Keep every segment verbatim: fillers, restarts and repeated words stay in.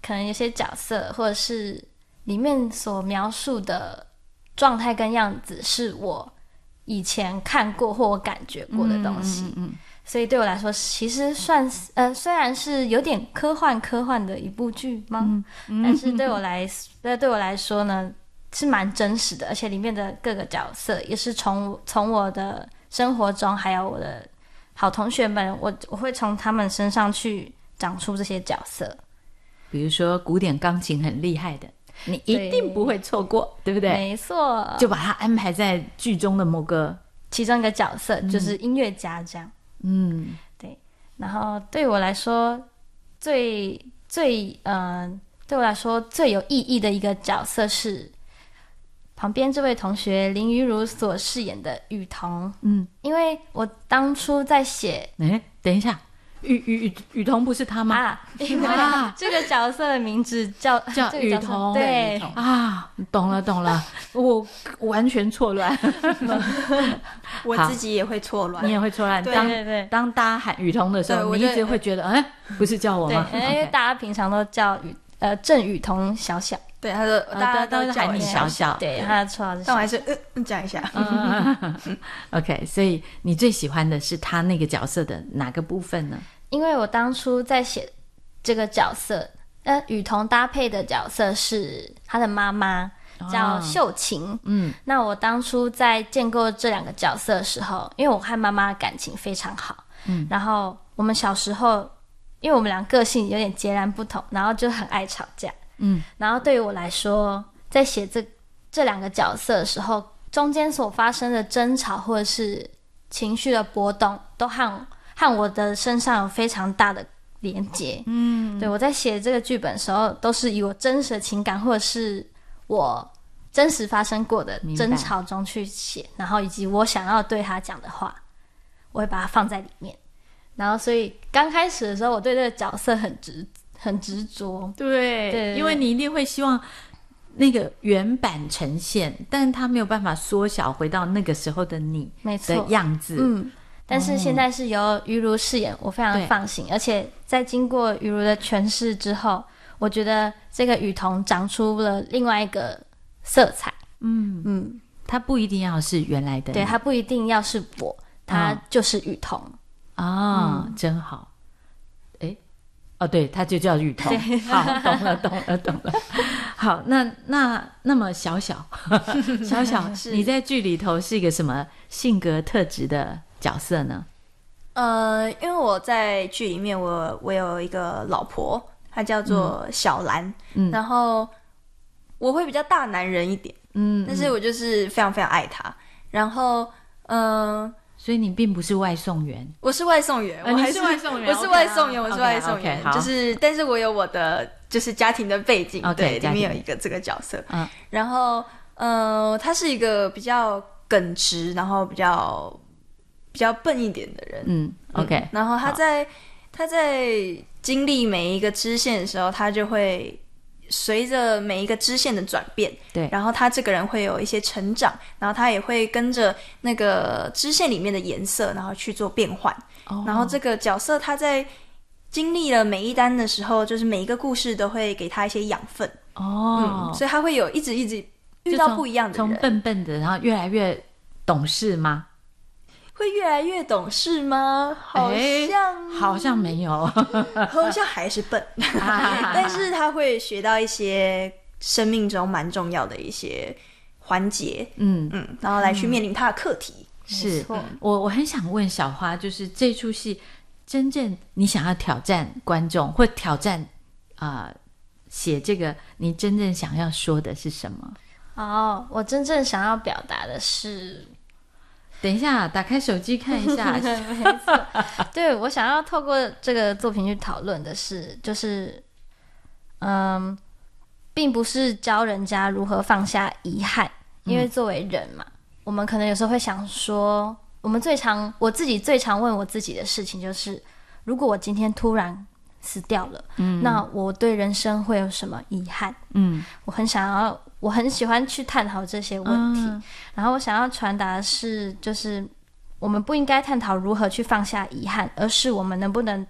可能有些角色或者是里面所描述的状态跟样子是我以前看过或我感觉过的东西。嗯嗯嗯嗯，所以对我来说其实算是呃，虽然是有点科幻科幻的一部剧吗、嗯嗯、但是对我来对我来说呢是蛮真实的，而且里面的各个角色也是从从我的生活中还有我的好同学们，我我会从他们身上去长出这些角色。 比如说古典钢琴很厉害的，你一定不会错过， 对, 对不对？ 没错， 就把它安排在剧中的某个其中一个角色、嗯、就是音乐家这样。嗯，对。然后对我来说最最嗯、呃，对我来说最有意义的一个角色是旁边这位同学林于如所饰演的雨桐。嗯，因为我当初在写， 哎，等一下，雨雨雨桐不是他吗？ 啊，因为这个角色的名字叫叫雨桐， 对啊，懂了懂了，我完全錯亂， 我自己也會錯亂， 你也會錯亂。 對對對， 當大家喊雨桐的時候，你一直會覺得，哎，不是叫我嗎？ 對，因為大家平常都叫雨呃鄭雨桐小小。 对，他说大家都喊你小小， 对，他的绰号是小小， 但我还是嗯讲一下。 OK， 所以你最喜欢的是他那个角色的哪个部分呢？ 因为我当初在写这个角色，呃，雨桐搭配的角色是他的妈妈，叫秀琴。哦、嗯，那我当初在建构这两个角色的时候，因为我和妈妈的感情非常好，嗯，然后我们小时候，因为我们俩个性有点截然不同，然后就很爱吵架。嗯，然后对于我来说，在写这这两个角色的时候，中间所发生的争吵或者是情绪的波动，都和和我的身上有非常大的连结。嗯，对，我在写这个剧本的时候，都是以我真实的情感或者是我真实发生过的争吵中去写，然后以及我想要对他讲的话，我会把它放在里面。然后，所以刚开始的时候，我对这个角色很执。很执着， 对, 对， 因为你一定会希望那个原版呈现，但它没有办法缩小回到那个时候的你的样子。 嗯，但是现在是由于如饰演，我非常的放心，而且在经过于如的诠释之后，我觉得这个雨桐长出了另外一个色彩。嗯嗯，它不一定要是原来的你， 对，它不一定要是我，它就是雨桐。 哦、嗯，真好。哦，对，他就叫雨桐。好，懂了，懂了，懂了。好，那那那么小小小小，你在剧里头是一个什么性格特质的角色呢？ 呃，因为我在剧里面我，我有一个老婆，她叫做小兰，嗯、然后我会比较大男人一点，嗯，但是我就是非常非常爱她。然后，嗯、呃。 所以你并不是外送员， 我是外送员， 呃、 我还是, 是外送员， 我是外送员， okay, 我是外送员， okay, okay, 就是，但是我有我的就是家庭的背景， okay, 对，里面有一个这个角色，嗯，然后，呃，他是一个比较耿直，然后比较比较笨一点的人， 嗯 ，OK， 嗯、然后他在他在经历每一个支线的时候，他就会。随着每一个支线的转变， 对， 然后他这个人会有一些成长，然后他也会跟着那个支线里面的颜色，然后去做变换。哦、然后这个角色他在经历了每一单的时候，就是每一个故事都会给他一些养分。哦、嗯，所以他会有一直一直遇到不一样的人， 从笨笨的，然后越来越懂事吗？ 会越来越懂事吗？好像、 欸、好像没有， 好像还是笨，但是他会学到一些生命中蛮重要的一些环节，嗯嗯，然后来去面临他的课题。 嗯、是我我很想问小花，就是这出戏真正你想要挑战观众，或挑战啊、呃、写这个，你真正想要说的是什么？ 哦，我真正想要表达的是。 等一下，打开手机看一下。 没错，对，我想要透过这个作品去讨论的是，就是嗯，并不是教人家如何放下遗憾，因为作为人嘛，嗯、我们可能有时候会想说，我们最常我自己最常问我自己的事情就是，如果我今天突然死掉了，嗯，那我对人生会有什么遗憾？嗯，我很想要。我很喜欢去探讨这些问题，嗯、然后我想要传达的是，就是我们不应该探讨如何去放下遗憾，而是我们能不能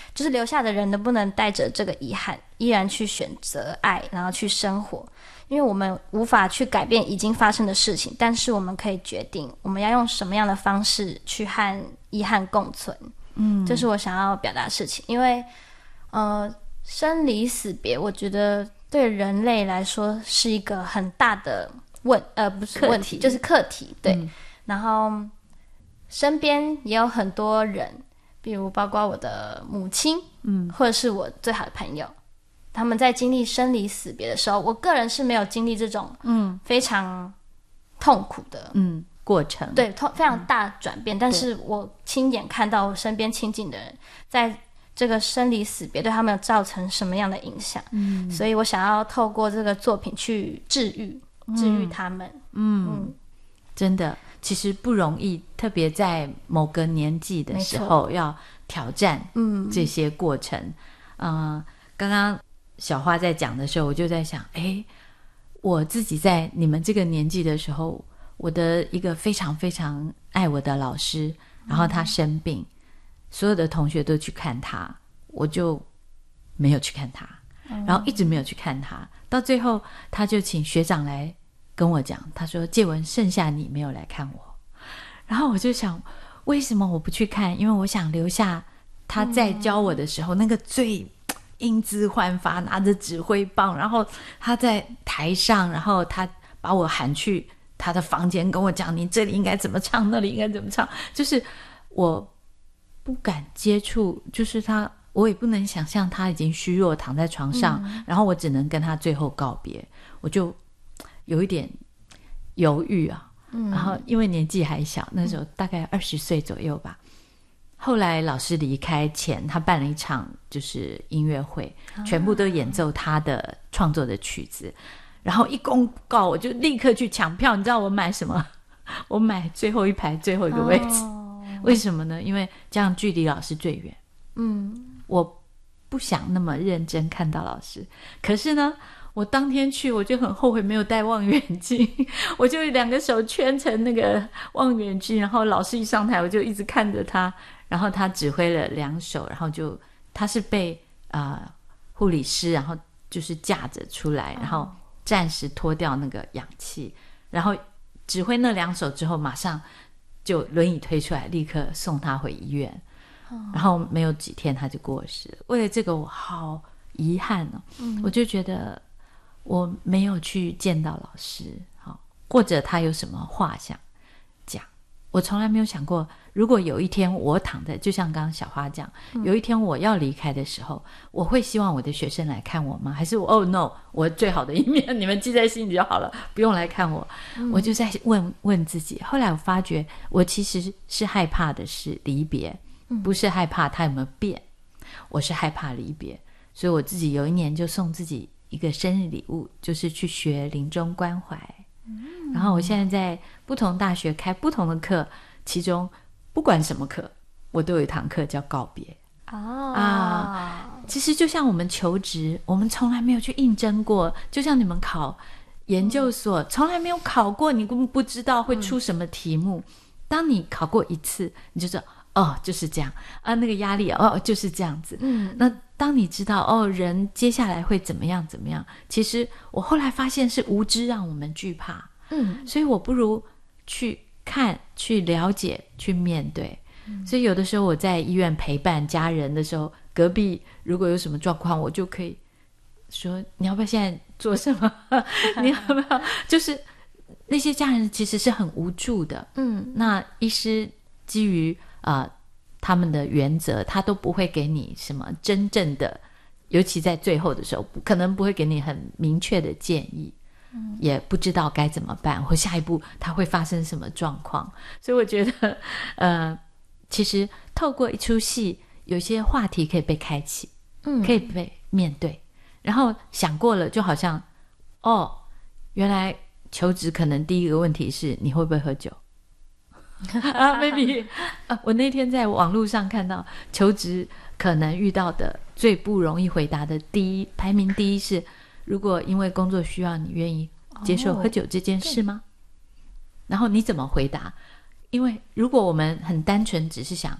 就是留下的人能不能带着这个遗憾，依然去选择爱，然后去生活。因为我们无法去改变已经发生的事情，但是我们可以决定我们要用什么样的方式去和遗憾共存。嗯，这是我想要表达的事情。因为呃，生离死别，我觉得对人类来说是一个很大的问呃不是问题，就是课题。对、嗯，然后身边也有很多人，比如包括我的母亲，嗯，或者是我最好的朋友。他们在经历生离死别的时候，我个人是没有经历这种嗯非常痛苦的嗯过程， 对，非常大转变、嗯、但是我亲眼看到我身边亲近的人在这个生离死别对他们有造成什么样的影响，嗯，所以我想要透过这个作品去治愈治愈他们。 嗯, 嗯真的其实不容易，特别在某个年纪的时候要挑战这些过程。嗯、呃，刚刚小花在讲的时候，我就在想，哎，我自己在你们这个年纪的时候，我的一个非常非常爱我的老师，然后他生病、嗯、所有的同学都去看他，我就没有去看他、嗯、然后一直没有去看他，到最后他就请学长来跟我讲，他说介文，剩下你没有来看我。然后我就想，为什么我不去看？因为我想留下他在教我的时候、嗯、那个最英姿焕发，拿着指挥棒，然后他在台上，然后他把我喊去他的房间跟我讲，你这里应该怎么唱，那里应该怎么唱，就是我不敢接触，就是他，我也不能想象他已经虚弱躺在床上、嗯、然后我只能跟他最后告别，我就有一点犹豫啊、嗯、然后因为年纪还小，那时候大概二十岁左右吧、嗯，后来老师离开前，他办了一场就是音乐会、啊、全部都演奏他的创作的曲子，然后一公告我就立刻去抢票。你知道我买什么？我买最后一排最后一个位置、哦、为什么呢？因为这样距离老师最远。嗯，我不想那么认真看到老师，可是呢我当天去我就很后悔没有带望远镜，我就两个手圈成那个望远镜，然后老师一上台我就一直看着他，然后他指挥了两首，然后就他是被呃护理师然后就是架着出来，然后暂时脱掉那个氧气，然后指挥那两首之后马上就轮椅推出来，立刻送他回医院，然后没有几天他就过世了。为了这个我好遗憾哦、嗯、我就觉得我没有去见到老师，或者他有什么话想讲，我从来没有想过，如果有一天我躺在，就像刚刚小花讲、嗯、有一天我要离开的时候，我会希望我的学生来看我吗？还是我 oh no 我最好的一面你们记在心里就好了，不用来看我、嗯、我就在问问自己。后来我发觉我其实是害怕的是离别，不是害怕他有没有变，我是害怕离别。所以我自己有一年就送自己一个生日礼物，就是去学临终关怀、嗯、然后我现在在不同大学开不同的课，其中不管什么课我都有一堂课叫告别、哦、啊，其实就像我们求职，我们从来没有去应征过，就像你们考研究所、嗯、从来没有考过，你根本不知道会出什么题目、嗯、当你考过一次你就知道哦就是这样啊，那个压力哦就是这样子。嗯，那当你知道哦人接下来会怎么样怎么样，其实我后来发现是无知让我们惧怕。嗯，所以我不如去看去了解去面对、嗯、所以有的时候我在医院陪伴家人的时候，隔壁如果有什么状况，我就可以说你要不要现在做什么你要不要，就是那些家人其实是很无助的。嗯，那医师基于呃他们的原则，他都不会给你什么真正的，尤其在最后的时候可能不会给你很明确的建议、嗯、也不知道该怎么办或下一步他会发生什么状况。所以我觉得呃，其实透过一出戏有些话题可以被开启、嗯、可以被面对，然后想过了就好像哦原来求职可能第一个问题是你会不会喝酒啊 maybe 啊，我那天在网络上看到求职可能遇到的最不容易回答的第一排名第一是，如果因为工作需要你愿意接受喝酒这件事吗、哦、然后你怎么回答？因为如果我们很单纯只是想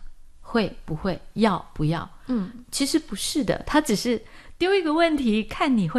会不会，要不要？ 嗯， 其实不是的，他只是丢一个问题，看你会